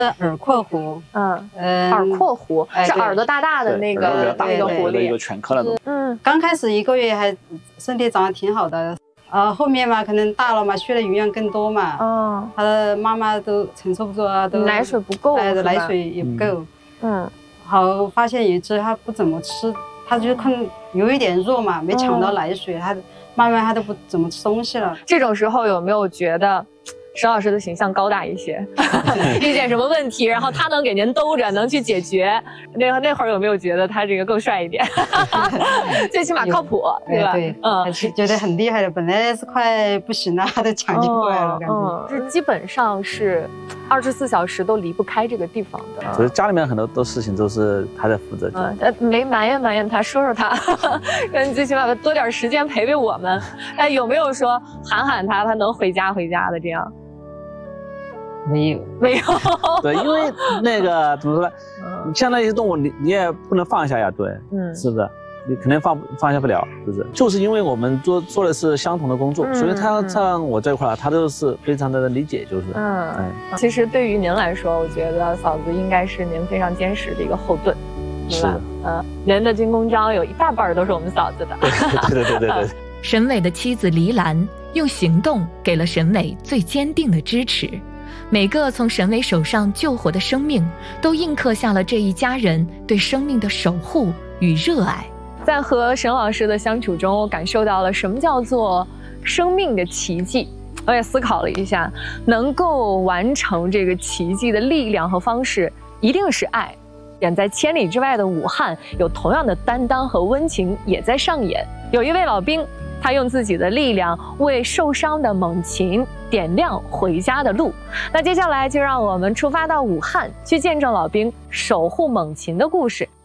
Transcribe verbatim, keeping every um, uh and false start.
耳廓湖， 嗯嗯， 耳廓湖哎对是耳朵大大的那个大那个狐狸的一个，犬科那种。 嗯刚开始一个月还身体长得挺好的，呃，后面嘛可能大了嘛，需要的营养更多嘛， 哦， 他的妈妈都承受不住啊，都奶水不够， 哎， 是吧奶水也不够。 嗯好，发现有一只它不怎么吃，它就看有一点弱嘛，没抢到奶水，它慢慢它都不怎么吃东西了。 这种时候有没有觉得沈老师的形象高大一些？遇见什么问题，然后他能给您兜着，能去解决。那那会儿有没有觉得他这个更帅一点？最起码靠谱，对吧？ 对， 嗯， 还是觉得很厉害的。本来是快不行了，他都抢救过来了，感觉。 嗯，这基本上是二十四小时都离不开这个地方的。 所以家里面很多多事情都是他在负责。 嗯，呃，没埋怨埋怨他，说说他，让你最起码多点时间陪陪我们。哎，有没有说喊喊他，他能回家回家的这样？ 没有， 没有。 对，因为那个怎么说呢？你像那些动物，你你也不能放下呀，对， 嗯， 是不是？你肯定放放下不了，是不是？就是因为我们做做的是相同的工作， 嗯、 所以他像我这块儿，他都是非常的理解，就是。 嗯，哎，其实对于您来说，我觉得嫂子应该是您非常坚实的一个后盾，对吧？嗯，您的军功章有一大半都是我们嫂子的。 对对对对对。 沈伟的妻子黎兰用行动给了沈伟最坚定的支持，每个从沈伟手上救活的生命，都印刻下了这一家人对生命的守护与热爱。 在和沈老师的相处中，我感受到了什么叫做生命的奇迹。我也思考了一下，能够完成这个奇迹的力量和方式，一定是爱。远在千里之外的武汉，有同样的担当和温情也在上演。有一位老兵，他用自己的力量为受伤的猛禽点亮回家的路。那接下来就让我们出发到武汉，去见证老兵守护猛禽的故事。